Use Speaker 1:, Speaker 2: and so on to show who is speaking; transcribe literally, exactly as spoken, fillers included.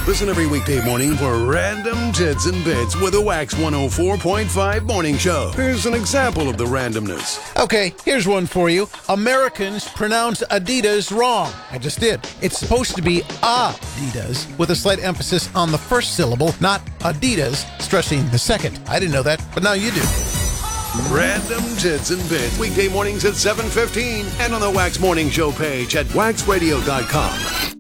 Speaker 1: Listen every weekday morning for Random Tits and Bits with a Wax one oh four point five morning show. Here's an example of the randomness.
Speaker 2: Okay, here's one for you. Americans pronounce Adidas wrong. I just did. It's supposed to be Adidas with a slight emphasis on the first syllable, not Adidas, stressing the second. I didn't know that, but now you do.
Speaker 1: Random Tits and Bits, weekday mornings at seven fifteen and on the Wax Morning Show page at wax radio dot com.